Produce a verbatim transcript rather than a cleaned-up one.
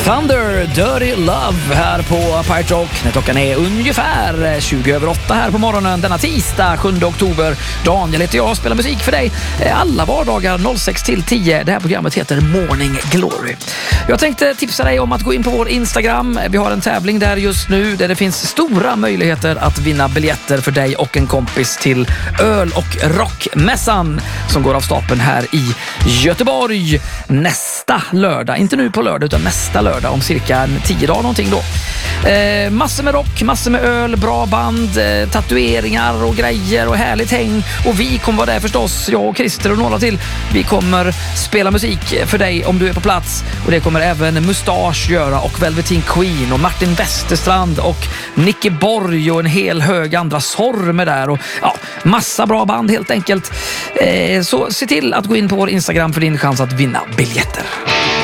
Thunder, Dirty Love här på Pirate Rock. När klockan är ungefär tjugo över åtta här på morgonen denna tisdag sjunde oktober. Daniel heter jag och spelar musik för dig alla vardagar sex till tio. Det här programmet heter Morning Glory. Jag tänkte tipsa dig om att gå in på vår Instagram. Vi har en tävling där just nu där det finns stora möjligheter att vinna biljetter för dig och en kompis till öl- och rockmässan som går av stapeln här i Göteborg nästa lördag. Inte nu på lördag utan nästa lördag om cirka tio dagar någonting då. Eh, massor med rock, massor med öl, bra band, eh, tatueringar och grejer och härligt häng. Och vi kommer vara där förstås, jag och Christer och några till. Vi kommer spela musik för dig om du är på plats. Och det kommer även Mustache göra och Velveteen Queen och Martin Westerstrand och Nicky Borg och en hel hög andra sormer där. Och ja, massa bra band helt enkelt. Eh, så se till att gå in på vår Instagram för din chans att vinna biljetter.